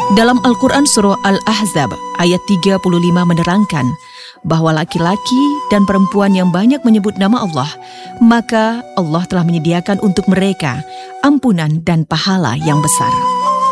Dalam Al-Quran Surah Al-Ahzab ayat 35 menerangkan bahwa laki-laki dan perempuan yang banyak menyebut nama Allah, maka Allah telah menyediakan untuk mereka ampunan dan pahala yang besar.